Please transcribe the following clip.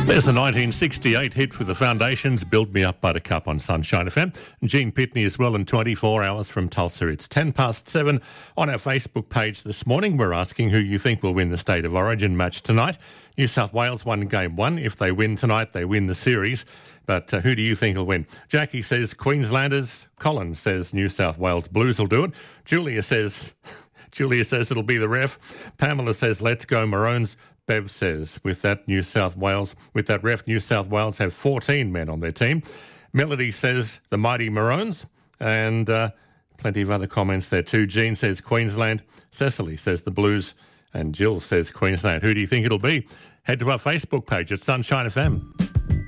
There's the 1968 hit with the Foundations, Build Me Up Buttercup on Sunshine FM. And Gene Pitney as well in 24 hours from Tulsa. It's 7:10 on our Facebook page this morning. We're asking who you think will win the State of Origin match tonight. New South Wales won game one. If they win tonight, they win the series. But who do you think will win? Jackie says Queenslanders. Colin says New South Wales Blues will do it. Julia says it'll be the ref. Pamela says let's go Maroons. Bev says with that ref, New South Wales have 14 men on their team. Melody says the mighty Maroons, and plenty of other comments there too. Jean says Queensland. Cecily says the Blues, and Jill says Queensland. Who do you think it'll be? Head to our Facebook page at Sunshine FM.